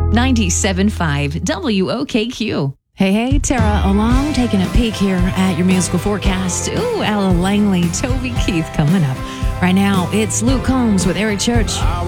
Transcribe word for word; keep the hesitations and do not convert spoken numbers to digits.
ninety-seven point five W O K Q. Hey, hey, Tara along, taking a peek here at your musical forecast. Ooh, Ella Langley, Toby Keith coming up. Right now, it's Luke Combs with Eric Church.